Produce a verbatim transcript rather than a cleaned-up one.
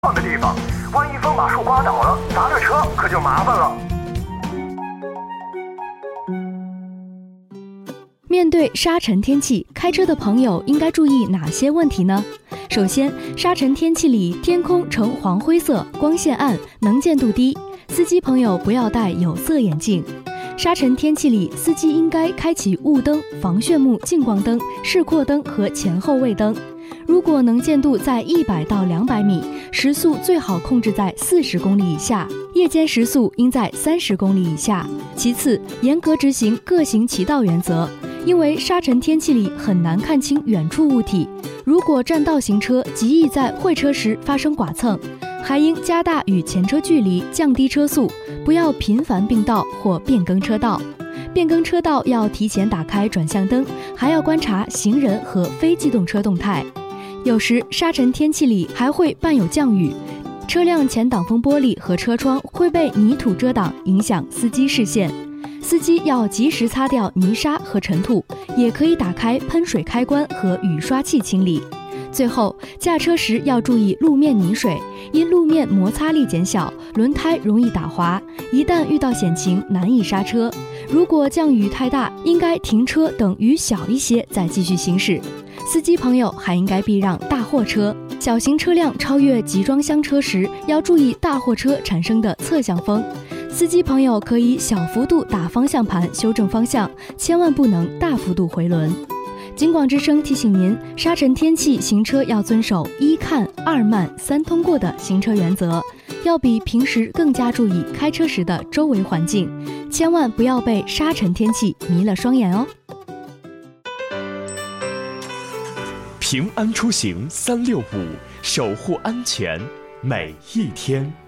的地方，万一风把树刮倒了，砸着车可就麻烦了。 面对沙尘天气，开车的朋友应该注意哪些问题呢？首先，沙尘天气里天空呈黄灰色，光线暗，能见度低，司机朋友不要戴有色眼镜。沙尘天气里，司机应该开启雾灯、防眩目近光灯、示廓灯和前后位灯。如果能见度在一百到两百米，时速最好控制在四十公里以下，夜间时速应在三十公里以下。其次，严格执行各行其道原则，因为沙尘天气里很难看清远处物体，如果占道行车，极易在会车时发生剐蹭。还应加大与前车距离，降低车速，不要频繁并道或变更车道。变更车道要提前打开转向灯，还要观察行人和非机动车动态。有时沙尘天气里还会伴有降雨，车辆前挡风玻璃和车窗会被泥土遮挡，影响司机视线。司机要及时擦掉泥沙和尘土，也可以打开喷水开关和雨刷器清理。最后，驾车时要注意路面泥水，因路面摩擦力减小，轮胎容易打滑，一旦遇到险情难以刹车。如果降雨太大，应该停车等雨小一些再继续行驶。司机朋友还应该避让大货车，小型车辆超越集装箱车时，要注意大货车产生的侧向风。司机朋友可以小幅度打方向盘修正方向，千万不能大幅度回轮。警广之声提醒您，沙尘天气行车要遵守一看、二慢、三通过的行车原则，要比平时更加注意开车时的周围环境，千万不要被沙尘天气迷了双眼哦。 平安出行三六五，守护安全每一天。